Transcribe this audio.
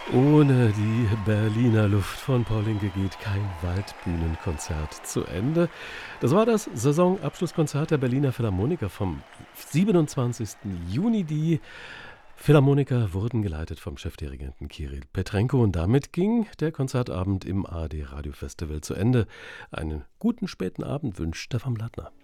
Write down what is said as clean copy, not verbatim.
Ohne die Berliner Luft von Paulinke geht kein Waldbühnenkonzert zu Ende. Das war das Saisonabschlusskonzert der Berliner Philharmoniker vom 27. Juni. Die Philharmoniker wurden geleitet vom Chefdirigenten Kirill Petrenko und damit ging der Konzertabend im ARD Radio Festival zu Ende. Einen guten späten Abend wünscht Stefan Blattner.